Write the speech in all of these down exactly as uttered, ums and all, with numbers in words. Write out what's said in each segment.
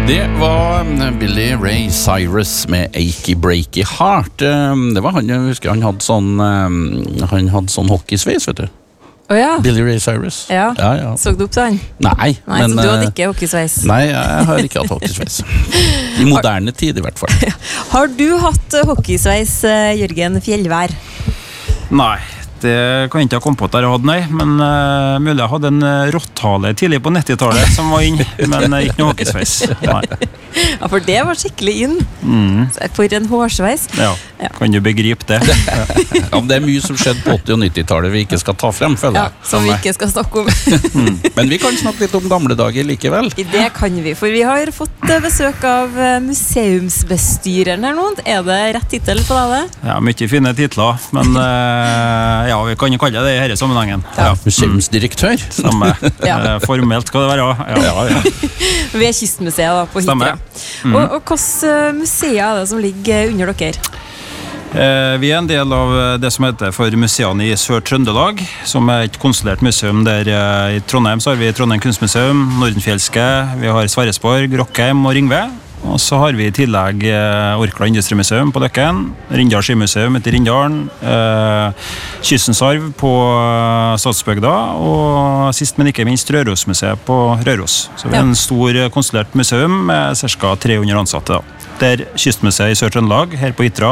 Det var Billy Ray Cyrus med Achy Breaky Heart. Det var han, jeg husker han hadde sånn Han hadde sånn hockeysveis, vet du. Oh, ja. Billy Ray Cyrus. Ja, ja, ja. Så du opp til han? Nei, Nei men, så du hadde ikke hockeysveis? Nei, jeg har ikke hatt hockeysveis. I moderne tid i hvert fall. Har du hatt hockeysveis, Jørgen Fjellvær? Nei, det kan jeg ikke ha kommet på at jeg hadde, nei. Men uh, mulig jeg hadde en råtthale tidlig på nittitallet som var inn, men uh, ikke noe hockeysveis. Nei. Ja, for det var skikkelig inn. Mm. For en hårsveis. Ja, ja. Kan du begripe det? Ja. Ja, det er mye som skjedde på åtti- og nittitallet vi ikke skal ta frem, føler jeg. Ja, som vi ikke skal snakke om. mm. Men vi kan snakke litt om gamle dager likevel. Det kan vi, for vi har fått besøk av museumsbestyreren her nå. Er det rett titel på det? Ja, mye fine titler, men uh, ja, vi kan jo kalle det i denne sammenhengen. Ja. Ja. Museumsdirektør. Samme. Ja. Formelt skal det være. Ja. Ja, ja. Vi er Kystmuseet da, på Hitra. Mm. Og, og hvilke museer er det som ligger under dere? Eh, vi er en del av det som heter for Museene i Sør-Trøndelag, som er et konsulert museum der eh, i Trondheim så har vi Trondheim Kunstmuseum, Nordenfjelske, vi har Sverresborg, Rockheim og Ringve. Og så har vi i tillegg eh, Orkla Industrimuseum på Løkken, Rindal Skimuseum etter Rindalen, eh, Kystens Arv på eh, Stadsbygda, og sist men ikke minst Rørosmuseet på Røros. Så vi er en stor konsulert museum med ca. tre hundre ansatte da. Der Kystmuseet i Sør-Trøndelag, her på Hitra,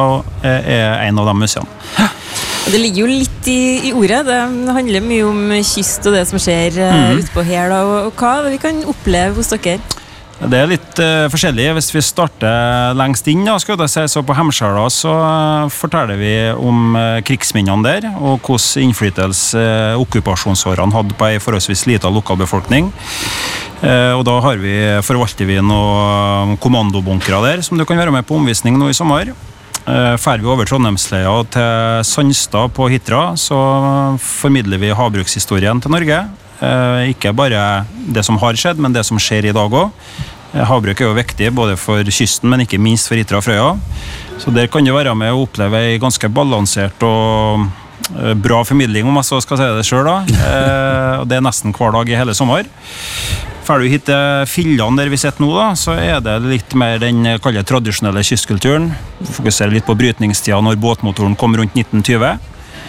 er en av de museene. Det ligger jo litt i, i ordet. Det handler mye om kyst og det som skjer mm. utpå her da, og, og hva vi kan oppleve hos dere. Det er litt uh, forskjellig. Hvis vi starter lengst inn, da, skal jeg si, så på Hemskjæla så uh, forteller vi om uh, krigsminnene der, og hvordan innflytelse uh, okkupasjonsårene hadde på en forholdsvis liten lokalbefolkning. Uh, og da har vi, forvalter vi noen kommandobunkere der, som du kan være med på omvisning nå i sommer. Uh, Fer vi over Trondheimsleia til Sandstad på Hitra, så formidler vi havbrukshistorien til Norge. Uh, ikke bare det som har skjedd, men det som skjer i dag også. Uh, havbruk er jo viktig både for kysten, men ikke minst for Hitra og Frøya. Så der kan du være med å oppleve en ganske balansert og uh, bra formidling, om jeg så skal si det selv da. Uh, og det er nesten hver dag i hele sommer. Fer du hit til Fillene der vi sitter nå, da, så er det litt mer den kallet tradisjonelle kystkulturen. Fokuserer litt på brytningstida når båtmotoren kom rundt nitten tjue.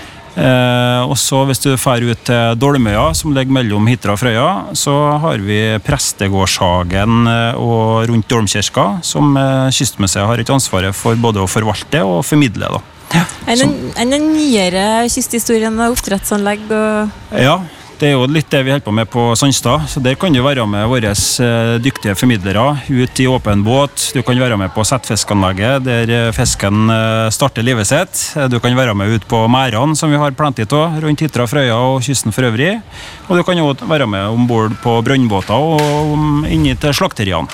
Eh, og så hvis du fer ut til Dolmøya, som ligger mellom Hitra og Frøya, så har vi Prestegårdshagen og rundt Dolmkirka, som eh, Kystmuseet har et ansvar for både å forvalte og formidle. Da. Ja. En, en, en nyere kysthistorien av oppdrettsanlegg og... Ja, det er jo litt det vi holder på med på Sandstad, så der kan du være med våre dyktige formidlere ut i åpen båt. Du kan være med på settfiskanlegget der fisken starter livet sitt. Du kan være med ut på mærene som vi har plantet av rundt Hitra, Frøya og kysten for øvrig. Og du kan jo være med ombord på brønnbåter og inn til slakteriene.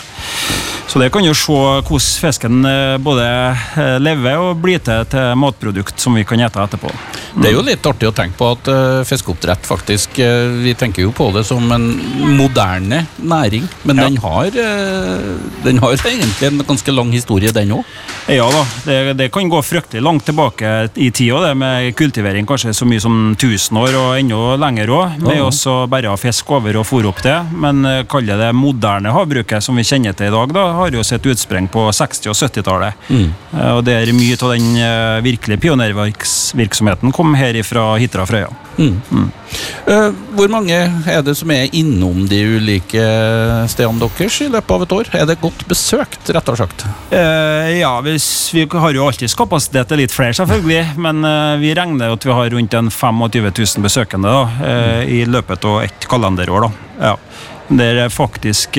Så der kan du se hvordan fisken både lever og blir til til matprodukt som vi kan ete etterpå. Det er jo litt artig å tenke på at uh, fiskeoppdrett faktisk, uh, vi tenker jo på det som en moderne næring, men ja. den, har, uh, den har egentlig en ganske lang historie, den også. Ja da, det, det kan gå fryktelig langt tilbake i tida, det med kultivering kanskje så mye som tusen år og enda lenger også, med ja. også bare fisk over og fôr opp det, men uh, kaller det moderne havbruket som vi kjenner til i dag, da har jo sett utspreng på seksti- og syttitallet. Mm. Uh, og det er mye av den uh, virkelige pionervirksomheten kom her fra Hitra og Frøya. Mm. Mm. Uh, hvor mange er det som er innom de ulike stedene deres i løpet av et år? Er det godt besøkt, rett og slett? Uh, ja, vi, vi har jo alltid kapasitet til litt flere selvfølgelig, men uh, vi regner at vi har rundt en tjuefem tusen besøkende da, uh, i løpet av et kalenderår. Da. Ja. Der faktisk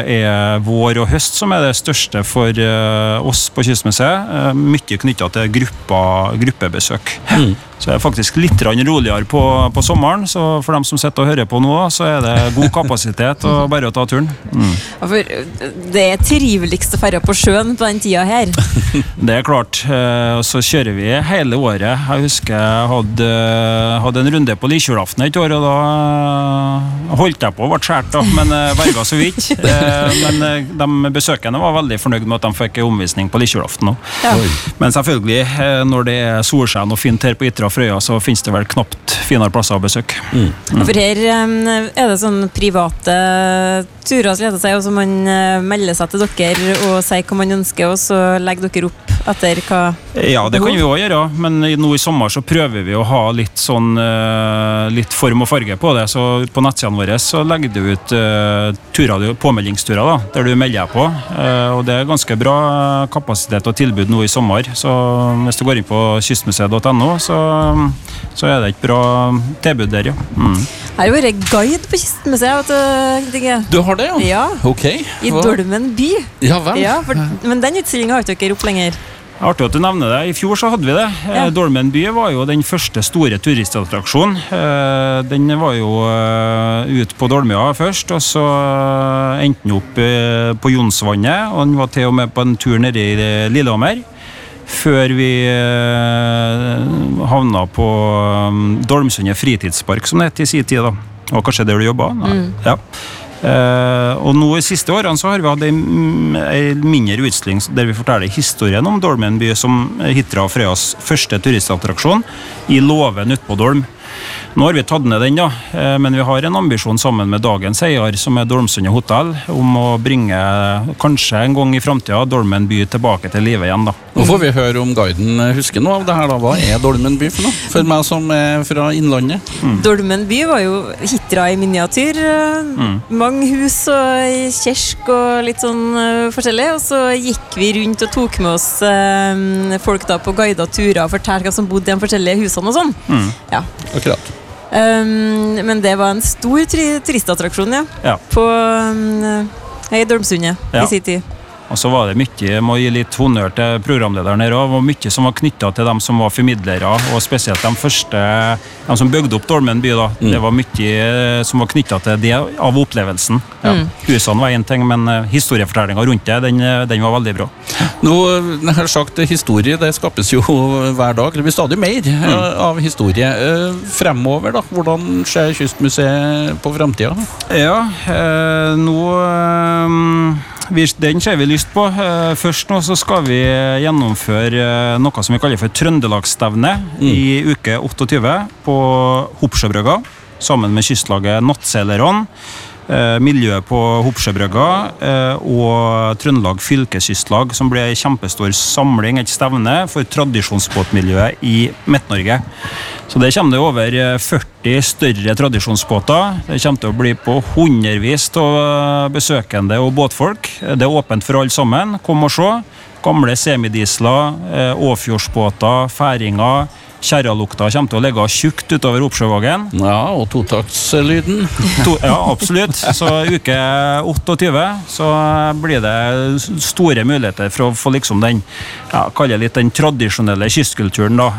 er vår og høst som er det største for oss på Kystmuseet. Mye knyttet til gruppa, gruppebesøk. Mm. Så det er faktisk litt roligere på, på sommeren, så for dem som sitter og hører på nå, så er det god kapasitet og bare å ta turen. Mm. Ja, for det er triveligste ferja på sjøen på den tida her. Det er klart, og så kjører vi hele året. Jeg husker jeg hadde, hadde en runde på Likjulaften et år, og da holdt jeg på å ble skjært da. men uh, verga så vidt. Uh, men uh, de besøkende var veldig fornøyd med at de fikk omvisning på lillejulaften. Ja. Men selvfølgelig, uh, når det er solskjern og fint her på Hitra og Frøya, så finnes det vel knapt finere plasser å besøke. Mm. Mm. For her um, er det sånn private turer, så seg, og så man uh, melder seg til dere og sier hva man ønsker, og så legger dere opp etter hva. Ja, det kan vi også gjøre, men nå i sommer så prøver vi å ha litt sånn uh, litt form og farge på det, så på nettsidene våre så legger du ut uh, turer, påmeldingsturer da, der du melder deg på, uh, og det er ganske bra kapasitet og tilbud nå i sommer, så hvis du går inn på kystmuseet punktum no så, så er det et bra tilbud der, ja. Mm. Her har vært guide på Kystmuseet, vet du. Du har det, ja? Ja, Ok. i Dolmen by. Ja vel. Ja, for, men den utstillingen har ikke dere opp lenger. Artig at du nevner det. I fjor så hadde vi det. Ja. Dolmen by var jo den første store turistattraksjonen. Den var jo ut på Dolmøya først, og så endte den opp på Jonsvannet, og den var til og med på en tur nede i Lillehammer, før vi havna på Dolmsundet fritidspark, som det het i sin tid da. Og kanskje der du jobbet? Nei. Mm. Ja. Uh, og nå i siste årene så har vi hatt en, en mindre utstilling der vi forteller historien om Dolmen by som Hitra og Frøyas første turistattraksjon i Låven ut på Dolm. Nå har vi tatt ned den da, uh, men vi har en ambisjon sammen med dagens eier som er Dolmsundet hotell om å bringe kanskje en gang i fremtiden Dolmen by tilbake til livet igjen da. Nå får vi høre om guiden husker noe av det her da. Hva er Dolmen by for noe? For meg som er fra innlandet. Mm. Dolmen by var jo Hitra i miniatyr. Mm. Mange hus og kjersk og litt sånn uh, forskjellig. Og så gikk vi rundt og tok med oss uh, folk da på guidet turer og fortalte hva som bodde i de forskjellige husene og sånn. Mm. Ja. Akkurat. Um, men det var en stor tri- turistattraksjon, ja. Ja. På um, i Dolmsundet Ja. i sin tid. Og så var det mye, jeg må gi litt honnør til programlederen her også, og mye som var knyttet til dem som var formidlere, og spesielt de første, de som bygde opp Dolmen by da, Mm. det var mye som var knyttet til det av opplevelsen. Ja. Mm. Husene var en ting, men uh, historiefortellingen rundt det, den, den var veldig bra. Nå, jeg har sagt historie, det skapes jo hver dag, det blir stadig mer mm. av historie. Eh, fremover da, hvordan ser Kystmuseet på fremtiden? Ja, eh, nå... Eh, Vi, den ser vi lyst på. Først nå så skal vi gjennomføre noe som vi kaller for Trøndelagsstevne mm. i uke tjueåtte på Hopsjøbrygga, sammen med kystlaget Nattseilerne, miljøet på Hopsjøbrygga og Trøndelag fylkeskystlag, som ble en kjempestor samling, et stevne for tradisjonsbåtmiljøet i Midt-Norge. Så det kommer det over førti større tradisjonsbåter. Det kommer til å bli på hundrevis av besøkende og båtfolk. Det er åpent for alle sammen. Kom og se. Gamle semidisler, åfjordsbåter, færinger, kjerralukta kommer til å legge tjukt utover Oppsjøvågen. Ja, og totaktslyden. To, ja, absolutt. Så uke tjueåtte så blir det store muligheter for å få liksom den, ja, kaller jeg litt den tradisjonelle kystkulturen da,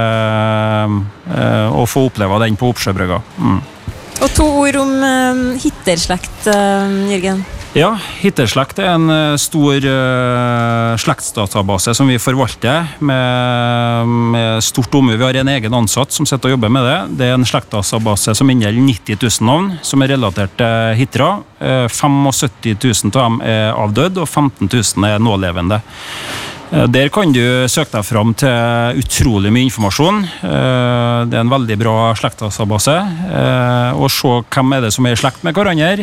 eh, eh, og få oppleve den på Oppsjøbrygga. Mm. Og to ord om um, hitterslekt, uh, Jørgen. Ja, Hitterslekt er en uh, stor uh, slektsdatabase som vi forvalter med, med stort område. Vi har en egen ansatt som sitter og jobber med det. Det er en slektsdatabase som inneholder nitti tusen navn som er relatert til Hitra. Uh, syttifem tusen av dem er avdød, og femten tusen er nålevende. Der kan du søke deg fram til utrolig mye informasjon. Det er en veldig bra slektsdatabase. Og se hvem er det som er i slekt med hverandre.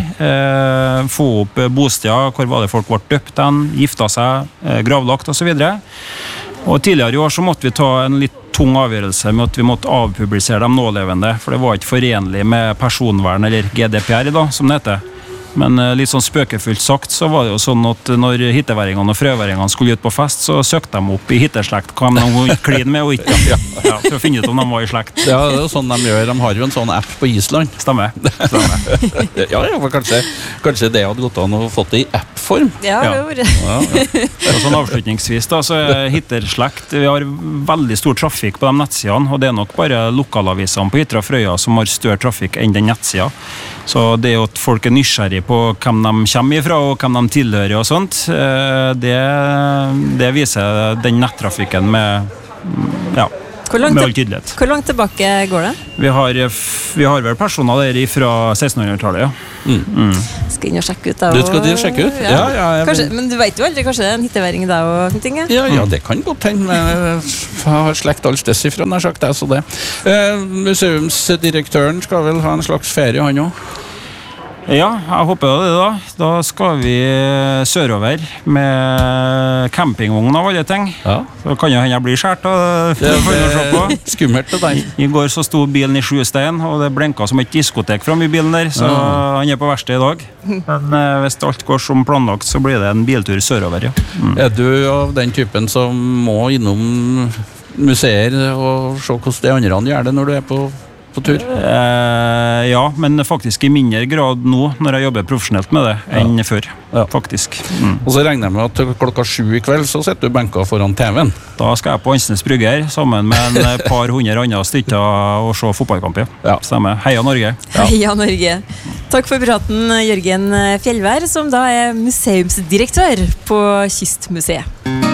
Få opp bosteder, hvor var det folk ble døpt den, gifta seg, gravlagt og så videre. Og tidligere i år så måtte vi ta en litt tung avgjørelse med at vi måtte avpublisere de nålevende, for det var ikke forenlig med personvern eller G D P R da, som det heter. Men litt sånn spøkefullt sagt så var det jo sånn at når hitteværingene og frøværingene skulle ut på fest, så søkte de opp i hitterslekt hva de klin med og ikke. Ja, ja, for å finne ut om de var i slekt. Ja, det er jo sånn de gjør. De har jo en sånn app på Island. Stemmer. Stemmer. Ja, ja, for kanskje, kanskje det hadde gått an å fått det i app-form. Ja, Ja. det var det. Ja, ja. Og sånn avslutningsvis da, så er hitterslekt, vi har veldig stor trafikk på de nettsidene, og det er nok bare lokalavisene på Hitra og Frøya som har større trafikk enn den nettsida. Så det at folk er nysgjerrig på hvem de kommer ifra og hvem de tilhører og sånt, det, det viser den nettrafikken med, ja, Hvor langt, med all tydelighet. hvor langt tilbake går det? Vi har, vi har vel personer der fra sekstenhundretallet, ja. Mm. Mm. Skal inn og sjekke ut da. Du skal dit og sjekke ut? Ja, ja, jeg kanskje, vil- men du vet jo aldri, kanskje det er en hitteværing da og ting, ja? Ja, ja, det kan godt hende. men Jeg har slekt all stess ifra, nær sagt det, så det. Eh, museumsdirektøren skal vel ha en slags ferie, han også? Ja, jeg håper jo det da. Da skal vi sørover med campingvogn av alle ting. Ja. Så kan jo hende jeg blir skjært. Og, Det får vi se på. er skummelt det der. I går så sto bilen i Sjustein, og det blenka som et diskotek frem i bilen der, så Ja. han er på verksted i dag. Men eh, hvis alt går som planlagt, så blir det en biltur sørover, ja. Mm. Er du av den typen som må innom museer og se hvordan de andre gjør det når du er på, på tur? Eh, ja, men faktisk i mindre grad nå, når jeg jobber profesjonelt med det, enn før, Ja. faktisk. Mm. Og så regner jeg med at klokka sju i kveld så sitter du benka foran T V-en. Da skal jeg på Ansnes Brygger sammen med en eh, par hundre andre stykker og se fotballkamp, ja. Ja. Stemmer. Heia Norge. Heia Norge. Takk for praten, Jørgen Fjellvær, som da er museumsdirektør på Kystmuseet.